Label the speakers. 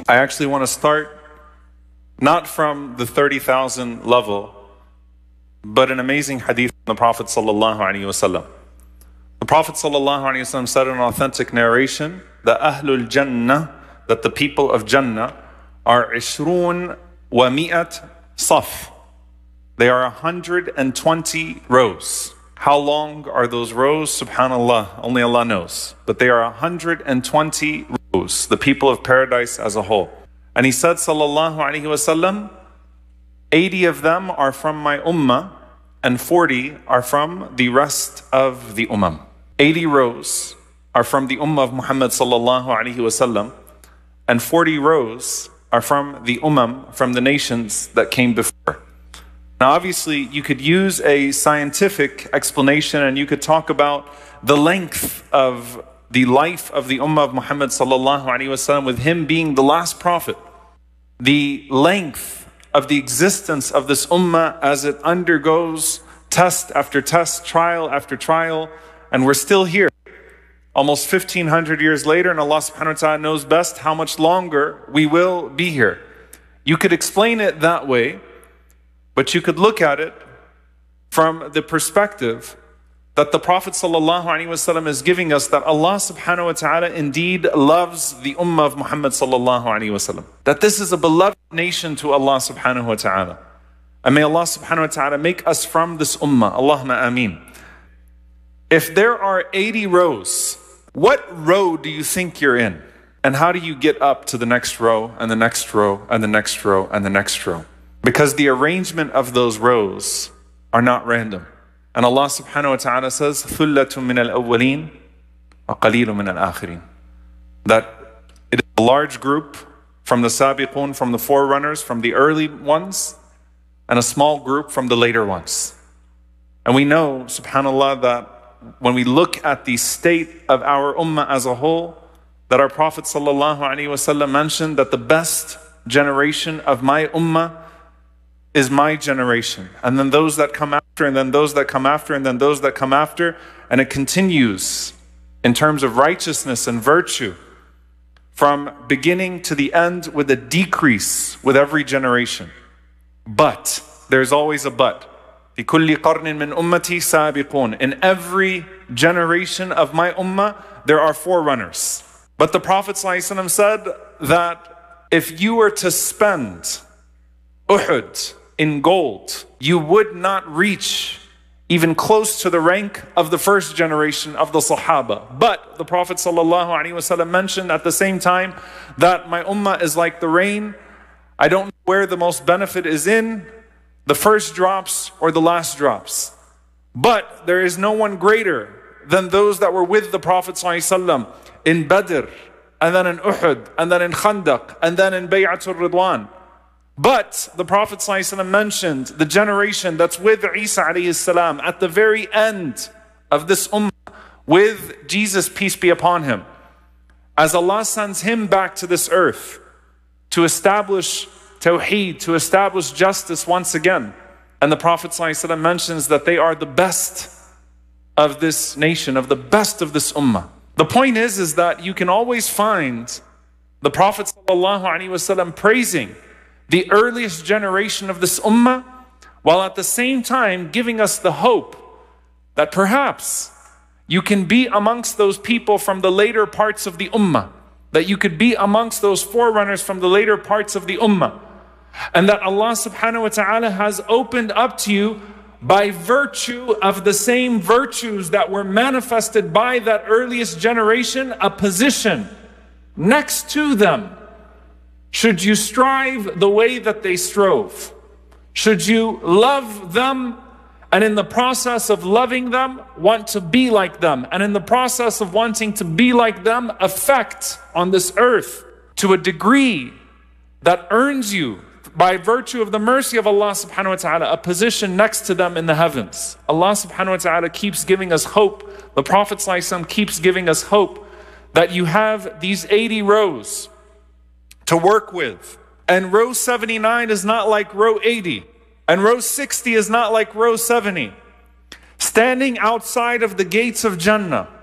Speaker 1: I actually want to start not from the 30,000 level, but an amazing hadith from the Prophet sallallahu alaihi wasallam. The Prophet sallallahu alaihi wasallam said in an authentic narration that Ahlul Jannah, that the people of Jannah, are 20 wa mi'at saf. They are 120 rows. How long are those rows? Subhanallah, only Allah knows. But they are 120 rows, the people of paradise as a whole. And he said, sallallahu alaihi wasallam, 80 of them are from my ummah, and 40 are from the rest of the ummah. 80 rows are from the ummah of Muhammad sallallahu alaihi wasallam, and 40 rows are from the ummah, from the nations that came before. Now obviously you could use a scientific explanation and you could talk about the length of the life of the ummah of Muhammad sallallahu alaihi wasallam, with him being the last prophet. The length of the existence of this ummah as it undergoes test after test, trial after trial, and we're still here. Almost 1500 years later, and Allah subhanahu wa ta'ala knows best how much longer we will be here. You could explain it that way, but you could look at it from the perspective that the Prophet ﷺ is giving us, that Allah subhanahu wa ta'ala indeed loves the ummah of Muhammad ﷺ. That this is a beloved nation to Allah subhanahu wa ta'ala. And may Allah subhanahu wa ta'ala make us from this ummah. Allahumma ameen. If there are 80 rows, what row do you think you're in? And how do you get up to the next row and the next row and the next row and the next row? Because the arrangement of those rows are not random. And Allah subhanahu wa ta'ala says, ثُلَّةٌ مِّنَ الْأَوَّلِينَ وَقَلِيلٌ مِّنَ الْآخِرِينَ. That it is a large group from the sabiqun, from the forerunners, from the early ones, and a small group from the later ones. And we know, subhanAllah, that when we look at the state of our ummah as a whole, that our Prophet sallallahu alaihi wasallam mentioned that the best generation of my ummah is my generation, and then those that come after, and then those that come after, and then those that come after, and it continues in terms of righteousness and virtue from beginning to the end, with a decrease with every generation. But there's always a but. في كل قرن من أمتي سابقون. In every generation of my ummah, there are forerunners. But the Prophet ﷺ said that if you were to spend Uhud in gold, you would not reach even close to the rank of the first generation of the Sahaba. But the Prophet ﷺ mentioned at the same time that my ummah is like the rain. I don't know where the most benefit is in, the first drops or the last drops. But there is no one greater than those that were with the Prophet ﷺ in Badr, and then in Uhud, and then in Khandaq, and then in Bay'atul Ridwan. But the Prophet ﷺ mentioned the generation that's with Isa alayhi salam at the very end of this ummah, with Jesus, peace be upon him, as Allah sends him back to this earth to establish Tawheed, to establish justice once again. And the Prophet ﷺ mentions that they are the best of this nation, of the best of this ummah. The point is that you can always find the Prophet ﷺ praising the earliest generation of this ummah, while at the same time giving us the hope that perhaps you can be amongst those people from the later parts of the ummah, that you could be amongst those forerunners from the later parts of the ummah, and that Allah subhanahu wa ta'ala has opened up to you, by virtue of the same virtues that were manifested by that earliest generation, a position next to them. Should you strive the way that they strove? Should you love them, and in the process of loving them, want to be like them, and in the process of wanting to be like them, affect on this earth to a degree that earns you, by virtue of the mercy of Allah subhanahu wa ta'ala, a position next to them in the heavens? Allah subhanahu wa ta'ala keeps giving us hope. The Prophet ﷺ keeps giving us hope that you have these 80 rows to work with. And row 79 is not like row 80. And row 60 is not like row 70. Standing outside of the gates of Jannah,